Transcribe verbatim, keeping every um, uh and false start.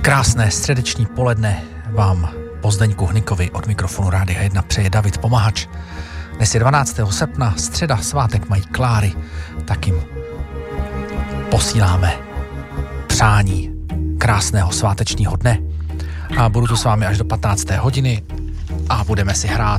Krásné středeční poledne vám po Zdeňku Hnikovi od mikrofonu Rádia jedna přeje David Pomahač. Dnes je dvanáctého srpna, středa, svátek mají Kláry, tak jim posíláme přání krásného svátečního dne. A budu tu s vámi až do patnácté hodiny a budeme si hrát